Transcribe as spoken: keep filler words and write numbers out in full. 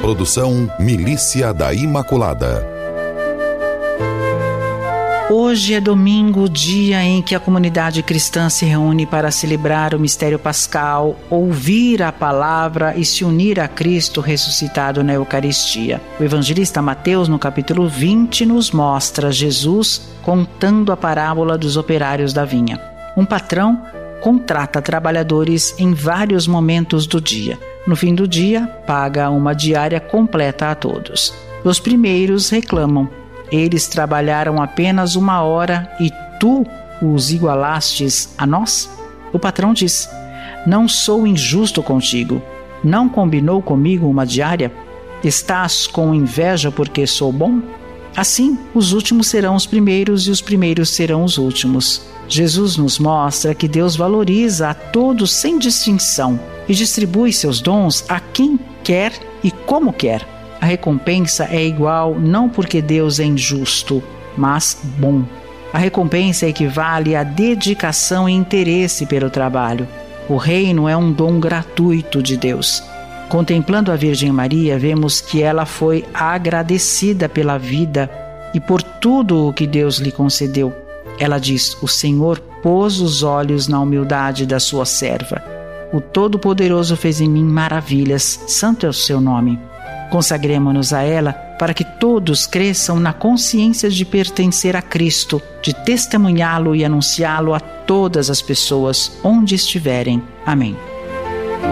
Produção Milícia da Imaculada. Hoje é domingo, dia em que a comunidade cristã se reúne para celebrar o mistério pascal, ouvir a palavra e se unir a Cristo ressuscitado na Eucaristia. O evangelista Mateus, no capítulo vinte, nos mostra Jesus contando a parábola dos operários da vinha. Um patrão contrata trabalhadores em vários momentos do dia. No fim do dia, paga uma diária completa a todos. Os primeiros reclamam: eles trabalharam apenas uma hora e tu os igualastes a nós? O patrão diz: não sou injusto contigo. Não combinou comigo uma diária? Estás com inveja porque sou bom? Assim, os últimos serão os primeiros e os primeiros serão os últimos. Jesus nos mostra que Deus valoriza a todos sem distinção e distribui seus dons a quem quer e como quer. A recompensa é igual não porque Deus é injusto, mas bom. A recompensa equivale à dedicação e interesse pelo trabalho. O reino é um dom gratuito de Deus. Contemplando a Virgem Maria, vemos que ela foi agradecida pela vida e por tudo o que Deus lhe concedeu. Ela diz: o Senhor pôs os olhos na humildade da sua serva. O Todo-Poderoso fez em mim maravilhas. Santo é o seu nome. Consagremo-nos a ela para que todos cresçam na consciência de pertencer a Cristo, de testemunhá-lo e anunciá-lo a todas as pessoas, onde estiverem. Amém.